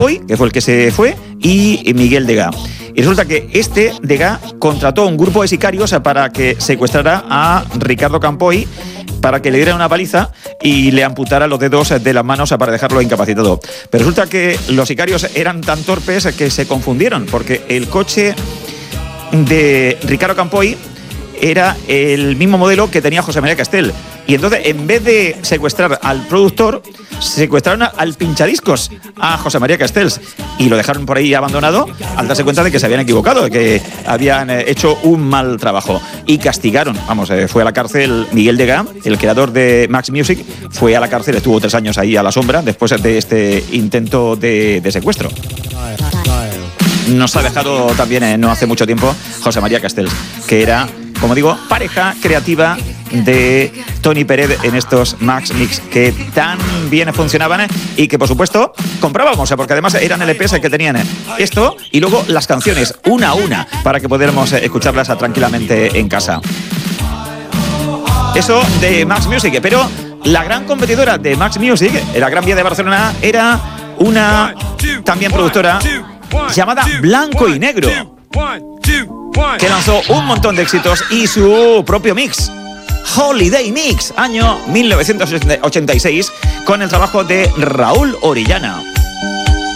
que fue el que se fue, y Miguel Degá. Y resulta que Degá contrató un grupo de sicarios para que secuestrara a Ricardo Campoy, para que le diera una paliza y le amputara los dedos de las manos para dejarlo incapacitado. Pero resulta que los sicarios eran tan torpes que se confundieron, porque el coche de Ricardo Campoy era el mismo modelo que tenía José María Castel. Y entonces, en vez de secuestrar al productor, secuestraron al pinchadiscos, a José María Castells, y lo dejaron por ahí abandonado al darse cuenta de que se habían equivocado, de que habían hecho un mal trabajo. Y castigaron, fue a la cárcel Miguel Degá, el creador de Max Music, fue a la cárcel, estuvo 3 años ahí a la sombra después de este intento de secuestro. Nos ha dejado también no hace mucho tiempo José María Castells, que era, como digo, pareja creativa de Tony Pérez en estos Max Mix que tan bien funcionaban y que, por supuesto, comprábamos, porque además eran LPs que tenían esto y luego las canciones una a una para que pudiéramos escucharlas tranquilamente en casa. Eso de Max Music, pero la gran competidora de Max Music, la Gran Vía de Barcelona, era una también productora llamada Blanco y Negro, que lanzó un montón de éxitos y su propio mix, Holiday Mix, año 1986, con el trabajo de Raúl Orellana.